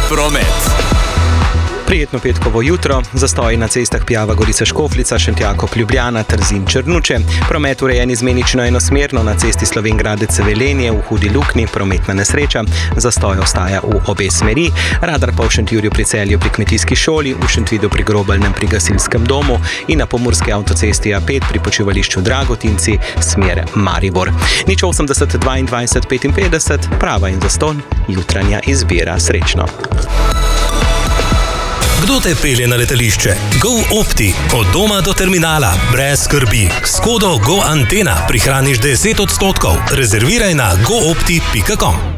promet. Prijetno petkovo jutro, zastoji na cestah Pjava Gorica Škofljica, Šentjakov Ljubljana, Trzin Črnuče, promet urejen izmenično enosmerno na cesti Slovenj Gradec Velenje v Hudi Luknji, prometna nesreča, zastoj ostaja v obe smeri, radar pa v Šentjurju pri Celju pri Kmetijski šoli, v Šentvidu pri Grobeljnem pri Gasilskem domu in na pomurski avtocesti A5 pri počivališču Dragotinci, smer Maribor. 080 22 55, prava in zastonj, jutranja izbira. Srečno. Kdo te pelje na letališče? GoOpti. Od doma do terminala. Brez skrbi. S kodo GoAntena prihraniš 10%. Rezerviraj na goopti.com.